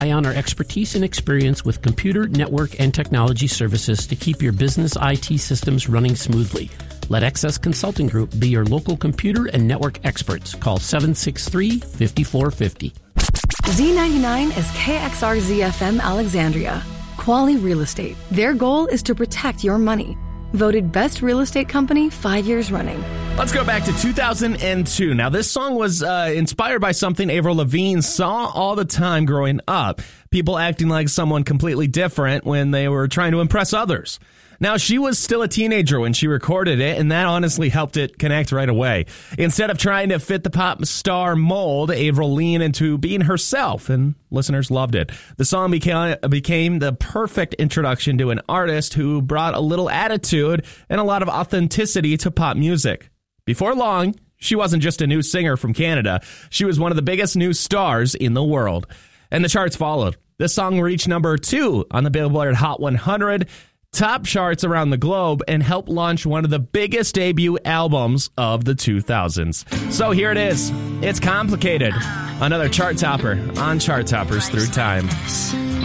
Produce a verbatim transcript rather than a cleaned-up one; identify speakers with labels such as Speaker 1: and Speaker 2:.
Speaker 1: on our expertise and experience with computer, network, and technology services to keep your business I T systems running smoothly. Let X S Consulting Group be your local computer and network experts. Call seven six three, five four five zero.
Speaker 2: Z ninety-nine is K X R Z F M Alexandria. Quality Real Estate. Their goal is to protect your money. Voted best real estate company five years running.
Speaker 3: Let's go back to two thousand two. Now, this song was uh, inspired by something Avril Lavigne saw all the time growing up. People acting like someone completely different when they were trying to impress others. Now, she was still a teenager when she recorded it, and that honestly helped it connect right away. Instead of trying to fit the pop star mold, Avril leaned into being herself, and listeners loved it. The song became, became the perfect introduction to an artist who brought a little attitude and a lot of authenticity to pop music. Before long, she wasn't just a new singer from Canada. She was one of the biggest new stars in the world. And the charts followed. This song reached number two on the Billboard Hot one hundred, top charts around the globe, and helped launch one of the biggest debut albums of the two thousands. So here it is. It's Complicated. Another chart topper on Chart Toppers Through Time.